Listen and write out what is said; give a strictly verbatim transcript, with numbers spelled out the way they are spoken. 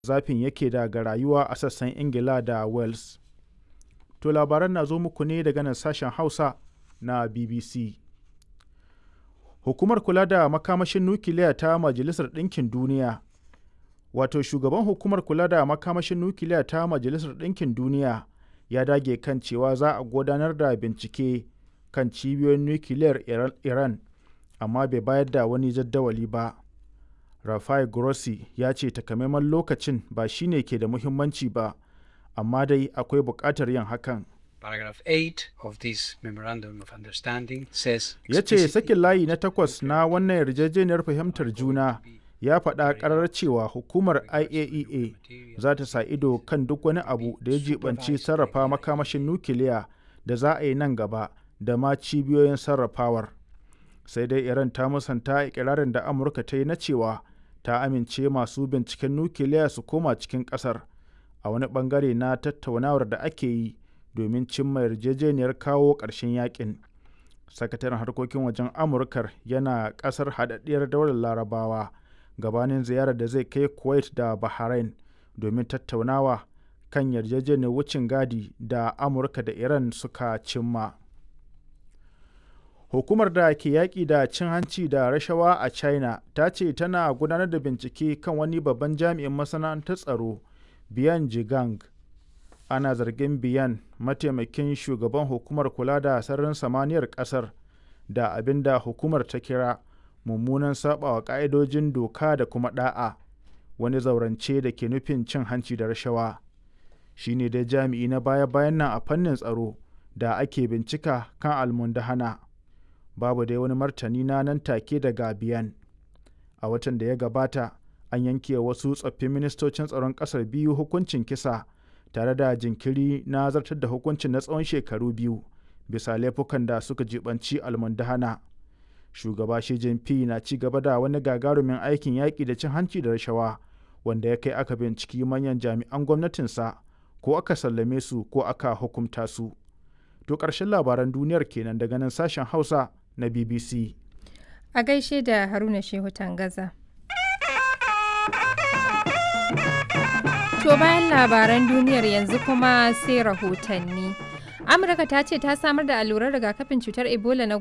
zafin yake daga rayuwa a sassan Ingila da Wales. To labaran na zo muku ne daga nan sashen Hausa na B B C. Hukumar kula da makamashin nukiliya ta Majalisar Ɗinkin Duniya, wato shugaban hukumar kula da makamashin nukiliya ta Majalisar Ɗinkin Duniya ya dage kan cewa za a gudanar da bincike kan cibiyoyin nukiliyar Iran, amma bai bayar da wani jaddawali ba. Rafael Grossi ya ce takamaiman lokacin ba shi ne ke da muhimmanci ba, amma dai akwai buƙatar yin hakan. Paragraph eight of this Memorandum of Understanding says Ya ce sakin layi na takwas na wannan yarjejeniyar fahimtar juna ya faɗa ƙarar cewa hukumar I A E A za ta sa ido kan duk wani abu da ya jibanci sarrafa makamashin nukiliya da za a yi nan gaba da ma cibiyoyin sarrafawar. Sai dai Iran ta musanta ikirarin da Amurka ta yi na cewa ta amince masu binciken nukiliya su koma cikin ƙasar a wani ɓangare na tattaunawar da ake yi domin cimma yarjejeniyar kawo ƙarshen yakin. Sakataren harkokin wajen Amurkar yana ƙasar haɗaɗɗiyar daular Larabawa gabanin ziyarar da zai kai Kuwait da Bahrain domin tattaunawa kan yarjejeniyar wucin gadi da Amurka da Iran suka cimma. Hukumar da ke yaƙi da cin hanci da rashawa a China ta ce tana gudanar da bincike kan wani babban jami'in masana'antar tsaro, Biyan Jigang. Ana zargin Biyan, mataimakin shugaban hukumar kula da sararin samaniyar ƙasar, da abin da hukumar ta kira mummunan saɓawa ƙa'idojin doka da kuma ɗa'a, wani zaurance da ke nufin cin hanci da rashawa. Shi ne dai jami'i na baya-bayan nan a fannin tsaro da ake bincika kan almundahana. Babu dai wani martani na nan take daga Biyan. A watan da ya gabata, an yanke wasu tsoffin ministocin tsaron ƙasar biyu hukuncin kisa tare da jinkiri na zartar da hukuncin na tsawon shekaru biyu bisa laifukan da suka jibanci almundahana. Shugaba Xi Jinping na ci gaba da wani gagarumin aikin yaƙi da cin hanci da rashawa wanda ya kai aka binciki manyan jami'an gwamnatinsa ko aka sallame su ko aka hukumta su. To ƙarshen labaran duniyar kenan daga nan sashen Hausa na B B C. A gaishe da Haruna Shehu Tangaza. To bayan labaran duniyar yanzu kuma sai rahotanni. Amurka ta ce ta samar da allurar rigakafin cutar Ebola na